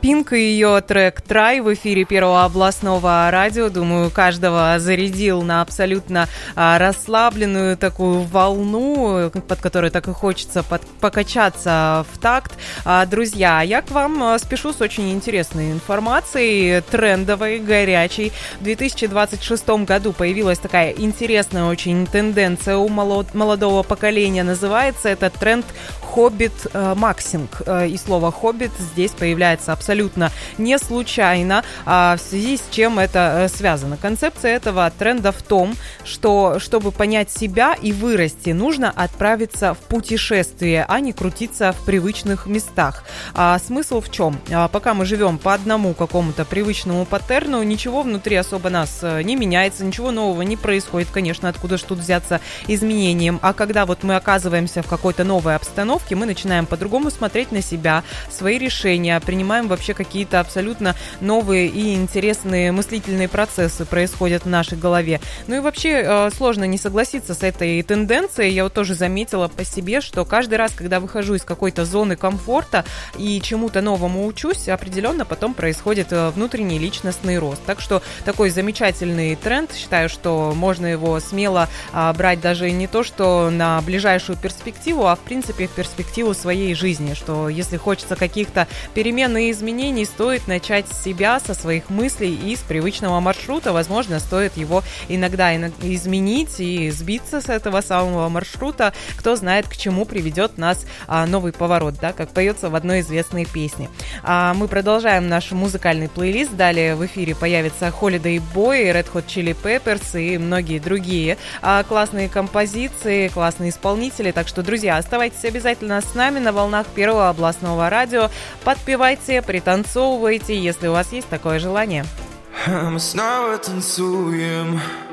Pink и ее трек «Try» в эфире Первого областного радио. Думаю, каждого зарядил на абсолютно расслабленную такую волну, под которой так и хочется покачаться в такт. Друзья, я к вам спешу с очень интересной информацией, трендовой, горячей. В 2026 году появилась такая интересная очень тенденция у молодого поколения. Называется этот тренд «хоббит-максинг». И слово «хоббит» здесь появляется абсолютно не случайно, в связи с чем это связано. Концепция этого тренда в том, что чтобы понять себя и вырасти, нужно отправиться в путешествие, а не крутиться в привычных местах. Смысл в чем? Пока мы живем по одному какому-то привычному паттерну, ничего внутри особо нас не меняется, ничего нового не происходит. Конечно, откуда же тут взяться изменением? А когда вот мы оказываемся в какой-то новой обстановке, мы начинаем по-другому смотреть на себя, свои решения, принимаем вообще какие-то абсолютно новые и интересные мыслительные процессы происходят в нашей голове. Ну и вообще сложно не согласиться с этой тенденцией. Я вот тоже заметила по себе, что каждый раз, когда выхожу из какой-то зоны комфорта и чему-то новому учусь, определенно потом происходит внутренний личностный рост. Так что такой замечательный тренд. Считаю, что можно его смело брать даже не то, что на ближайшую перспективу, а в принципе в перспективу своей жизни, что если хочется каких-то перемен и изменений, стоит начать с себя, со своих мыслей и с привычного маршрута. Возможно, стоит его иногда изменить и сбиться с этого самого маршрута. Кто знает, к чему приведет нас новый поворот, да, как поется в одной известной песне. Мы продолжаем наш музыкальный плейлист. Далее в эфире появится Holiday Boy, Red Hot Chili Peppers и многие другие классные композиции, классные исполнители. Так что, друзья, оставайтесь обязательно с нами на волнах Первого областного радио. Подпевайте, пританцовывайте, если у вас есть такое желание. Мы снова танцуем.